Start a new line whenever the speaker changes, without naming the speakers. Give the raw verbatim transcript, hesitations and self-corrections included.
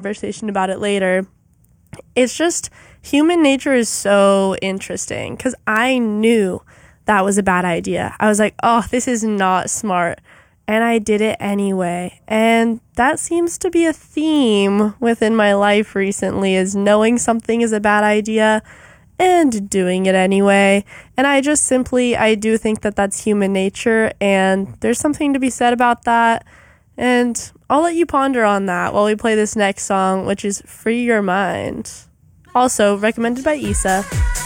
conversation about it later. It's just, human nature is so interesting because I knew that was a bad idea. I was like, oh, this is not smart. And I did it anyway. And that seems to be a theme within my life recently, is knowing something is a bad idea and doing it anyway. And I just simply, I do think that that's human nature, and there's something to be said about that. And I'll let you ponder on that while we play this next song, which is Free Your Mind. Also recommended by Issa.